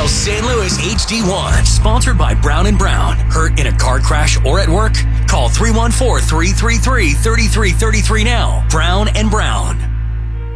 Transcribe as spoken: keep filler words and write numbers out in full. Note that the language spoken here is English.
South Saint Louis H D one. Sponsored by Brown and Brown. Hurt in a car crash or at work? Call three one four, three three three, three three three three now. Brown and Brown.